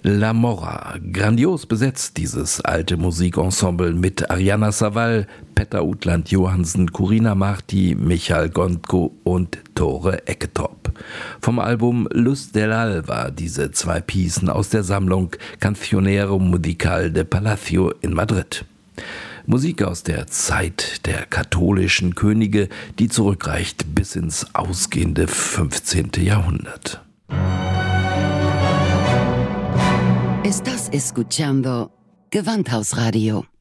La Morra, grandios besetzt dieses alte Musikensemble mit Ariana Savall, Petter Outland Johansen, Corina Marti, Michael Gondko und Tore Ecketop. Vom Album Luz del Alba diese zwei Piecen aus der Sammlung Cancionero Musical de Palacio in Madrid. Musik aus der Zeit der katholischen Könige, die zurückreicht bis ins ausgehende 15. Jahrhundert. Estás escuchando Gewandhaus Radio.